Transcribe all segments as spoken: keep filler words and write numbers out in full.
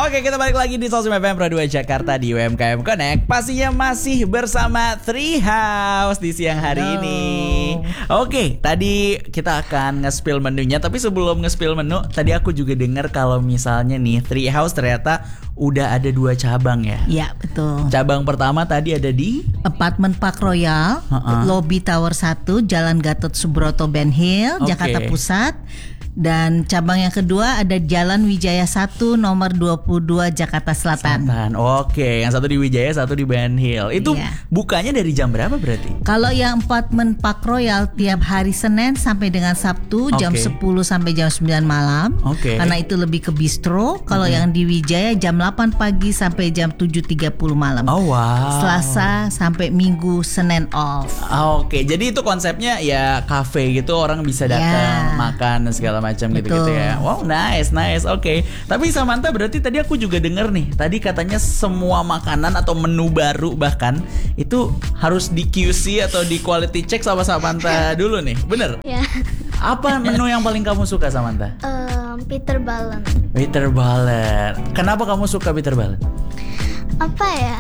Oke, kita balik lagi di Sosmed F M Pro dua Jakarta di U M K M Connect. Pastinya masih bersama Treehouse di siang hari Halo. ini. Oke, tadi kita akan nge-spill menunya. Tapi sebelum nge-spill menu, tadi aku juga dengar kalau misalnya nih Treehouse ternyata udah ada dua cabang ya. Ya, betul. Cabang pertama tadi ada di Apartemen Park Royal, Uh-uh. Lobby Tower satu, Jalan Gatot Subroto Ben Hill, Oke. Jakarta Pusat. Dan cabang yang kedua ada Jalan Wijaya satu nomor dua puluh dua Jakarta Selatan. Selatan. Oke, yang satu di Wijaya, satu di Ben Hill. Itu Iya. bukanya dari jam berapa berarti? Kalau yang Apartemen Park Royal tiap hari Senin sampai dengan Sabtu jam Oke. sepuluh sampai jam sembilan malam. Oke. Karena itu lebih ke bistro. Kalau yang di Wijaya jam delapan pagi sampai jam tujuh tiga puluh malam. Oh wow. Selasa sampai Minggu, Senin off. Oke, jadi itu konsepnya ya kafe gitu, orang bisa datang Ya. makan dan segala macam gitu-gitu Betul. ya. Wow, nice, nice. Oke. Tapi Samantha, berarti tadi aku juga denger nih, tadi katanya semua makanan atau menu baru bahkan itu harus di Q C atau di quality check sama Samantha dulu nih. Bener? Ya, Apa menu yang paling kamu suka, Samantha? em, Peter Ballen. Peter Ballen. Kenapa kamu suka Peter Ballen? Apa ya?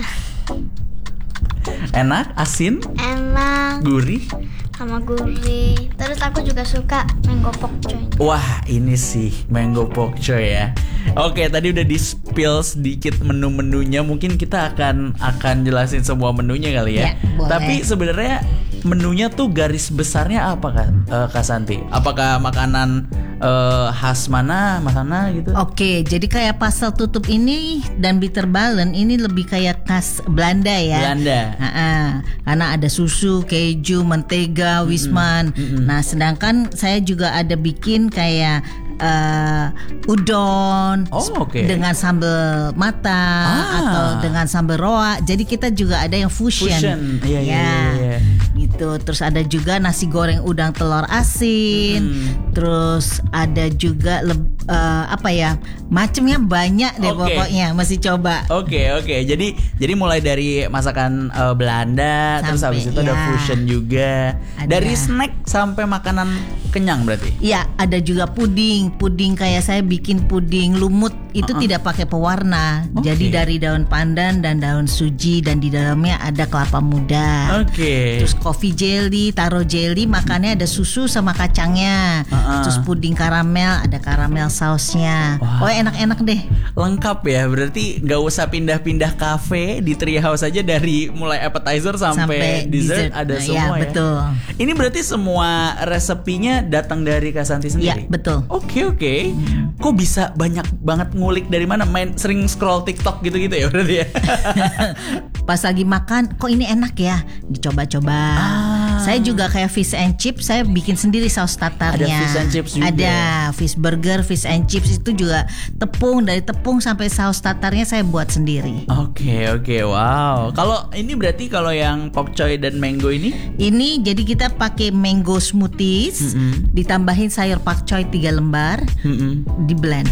Enak, asin, Enak, gurih. sama gurih. Terus aku juga suka mango pokcoy. Wah, ini sih mango pokcoy ya. Oke, tadi udah di spill sedikit menu-menunya. Mungkin kita akan akan jelasin semua menunya kali ya. Ya, boleh. Tapi sebenarnya menunya tuh garis besarnya apa Kak, eh, Kak Santi? Apakah makanan eh, khas mana, mana gitu? Oke, jadi kayak pastel tutup ini dan bitter ballen ini lebih kayak khas Belanda ya. Belanda. Ha-ha. Karena ada susu, keju, mentega, wisman. Nah, sedangkan saya juga ada bikin kayak eh, udon Oh, oke. dengan sambal matang Ah. atau dengan sambal roa. Jadi kita juga ada yang fusion. Fusion. Iya, iya, Ya, iya, iya. gitu. Terus ada juga nasi goreng udang telur asin. Hmm. Terus ada juga leb- eh, apa ya? Macemnya banyak deh Oke. pokoknya. Masih coba. Oke oke, jadi jadi mulai dari masakan eh, Belanda, terus Sampai, habis itu ada ya. fusion juga, Ada. dari snack sampai makanan kenyang berarti. Iya, ada juga puding. Puding kayak saya bikin puding lumut itu Uh-uh. tidak pakai pewarna. Oke. Jadi dari daun pandan dan daun suji dan di dalamnya ada kelapa muda. Oke. Terus coffee jelly, taro jelly, makannya ada susu sama kacangnya. Uh-uh. Terus puding karamel, ada karamel sausnya. Wah. Oh, enak-enak deh. Lengkap ya, berarti nggak usah pindah-pindah kafe, di Treehouse aja dari mulai appetizer sampai, dessert, ada Nah, semua ya, ya. betul. Ini berarti semua resepinya datang dari Kak Santi Ya, sendiri. betul. Oke oke. Kok bisa banyak banget ngulik dari mana? Main sering scroll TikTok gitu-gitu ya berarti ya. Pas lagi makan, kok ini enak ya? Dicoba-coba. Ah. Saya juga kayak fish and chips, saya bikin sendiri saus tatarnya. Ada fish and chips juga. Ada fish burger, fish and chips itu juga tepung, dari tepung sampai saus tatarnya saya buat sendiri. Oke oke, wow. Kalau ini berarti kalau yang pokcoy dan mango ini? Ini jadi kita pakai mango smoothies, Mm-mm. ditambahin sayur pakcoy tiga lembar, Mm-mm. di blend.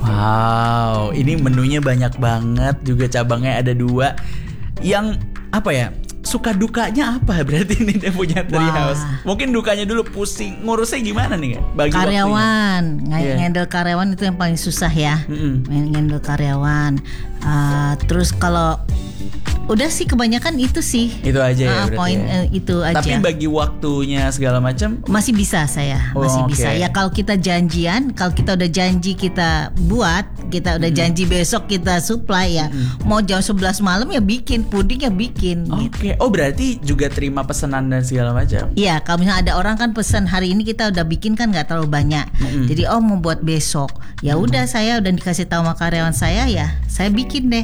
Wow, ini menunya banyak banget, juga cabangnya ada dua. Yang apa ya? Suka dukanya apa berarti ini dia punya Treehouse? Wah. Mungkin dukanya dulu pusing ngurusnya gimana nih Kak? Bagi Karyawan, ng- Iya. ngendel karyawan itu yang paling susah ya. Mm-mm. Ngendel karyawan. Ah, terus kalau udah sih kebanyakan itu sih. Itu aja ya Ah, berarti poin ya? eh, itu aja. Tapi bagi waktunya segala macam Masih bisa saya, Oh, masih oke. bisa. Ya kalau kita janjian, kalau kita udah janji kita buat, kita udah janji besok kita supply ya. Mau jam sebelas malam ya bikin, puding ya bikin gitu. Oke, oh berarti juga terima pesanan dan segala macam. Iya, kalau misalnya ada orang kan pesan hari ini kita udah bikin kan nggak terlalu banyak. Jadi oh mau buat besok, ya udah saya udah dikasih tahu sama karyawan saya ya, saya bikin deh.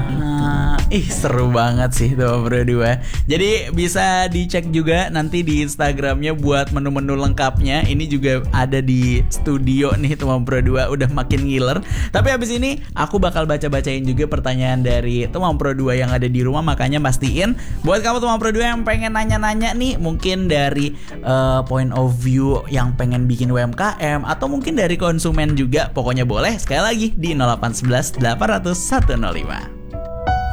Ah, ih seru banget sih tuh berdua. Jadi bisa dicek juga nanti di Instagramnya buat menu-menu lengkapnya. Ini juga ada di studio nih teman berdua, udah makin ngiler. Tapi habis ini aku bakal baca-bacain juga pertanyaan dari teman berdua yang ada di rumah. Makanya pastiin buat kamu teman berdua yang pengen nanya-nanya nih, mungkin dari eh, point of view yang pengen bikin U M K M atau mungkin dari konsumen juga, pokoknya boleh sekali lagi di nol delapan satu satu delapan nol nol satu nol lima.